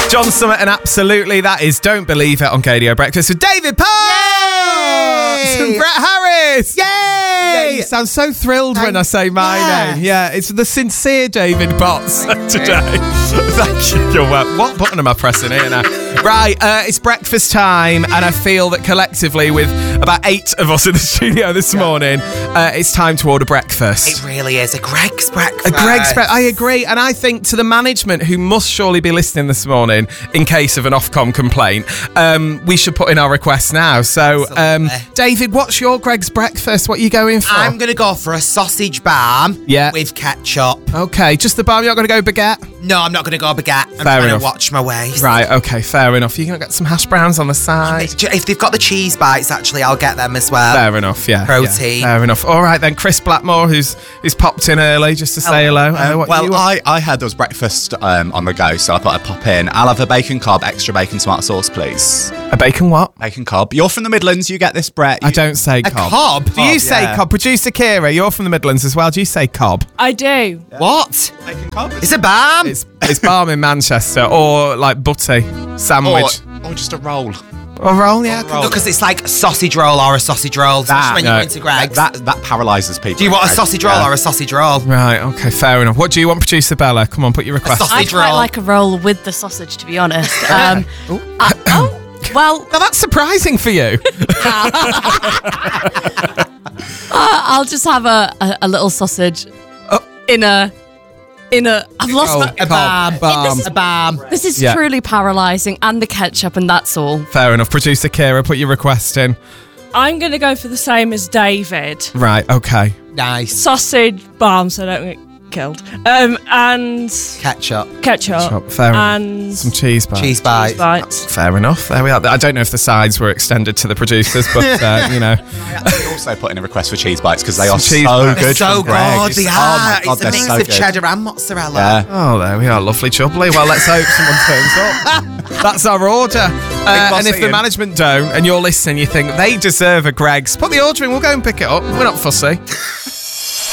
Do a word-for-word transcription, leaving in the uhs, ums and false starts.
John Summit and Absolutely, that is Don't Believe It on K D O Breakfast with David Potts and Brett Harris. Yay! Yeah, you sound so thrilled when I say my yes. name. Yeah, it's the sincere David Potts today. Thank you. You're welcome. What button am I pressing here now? Right, uh, it's breakfast time, and I feel that collectively, with about eight of us in the studio this yeah. morning, uh, it's time to order breakfast. It really is a Greggs breakfast. A Greggs breakfast. I agree, and I think to the management who must surely be listening this morning, in case of an Ofcom complaint, um, we should put in our request now. So, um, David, what's your Greggs breakfast? What are you going for? I'm going to go for a sausage barm yeah. with ketchup. Okay, just the barm. You're not going to go baguette? No, I'm not going to go baguette. I'm fair trying enough. to watch my waist. Right, okay, fair enough. You're going to get some hash browns on the side. If they've got the cheese bites, actually, I'll get them as well. Fair enough, yeah. Protein. Yeah, fair enough. All right, then, Chris Blackmore, who's who's popped in early just to say hello. Um, hello what well, you I, I had those breakfast um, on the go, so I thought I'd pop in. I'll have a bacon cob, extra bacon tomato sauce, please. A bacon what? Bacon cob. You're from the Midlands, you get this, Brett. You... I don't say a cob. cob? Do you cob, say yeah. cob? Producer Kira, you're from the Midlands as well. Do you say cob? I do. Yeah. What? Bacon cob? It's a barm. It's, it's barm in Manchester, or like butty sandwich. Or, or just a roll. Or roll, yeah. No, because it's like a sausage roll or a sausage roll. That, when no, you go into Greggs. That, that, that paralyses people. Do you want a sausage roll yeah. or a sausage roll? Right, okay, fair enough. What do you want, Producer Bella? Come on, put your request. A sausage I quite roll. like a roll with the sausage, to be honest. Um, I, oh, well, Now that's surprising for you. uh, I'll just have a, a, a little sausage Oh. in a... In a... I've lost Oh, my... A barm. Barm. A barm. This is Yeah. truly paralysing, and the ketchup, and that's all. Fair enough. Producer Kira, put your request in. I'm going to go for the same as David. Right, okay. Nice. Sausage, barm, so I don't get killed. Um, and Ketchup. ketchup. Chop, fair enough. And Some cheese bites. Cheese bites. bites. Fair enough. There we are. I don't know if the sides were extended to the producers, but, uh, you know. I actually also put in a request for cheese bites because they Some are cheese so bites. good. They're so from good. Greggs. They Oh are. my God, It's a they're mix so of good. cheddar and mozzarella. Yeah. Oh, there we are. Lovely chubbly. Well, let's hope someone turns up. That's our order. Uh, and if the Ian. management don't, and you're listening, you think they deserve a Greggs, put the order in. We'll go and pick it up. We're not fussy.